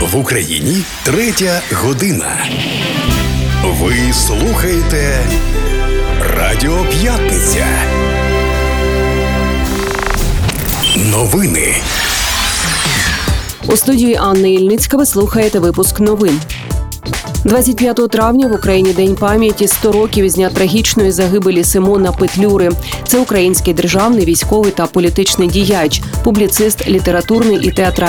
В Україні 3 година. Ви слухаєте Радіо П'ятниця. Новини. У студії Анни Ільницька ви слухаєте випуск новин. 25 травня в Україні День пам'яті 100 років із дня трагічної загибелі Симона Петлюри. Це український державний, військовий та політичний діяч, публіцист, літературний і театральний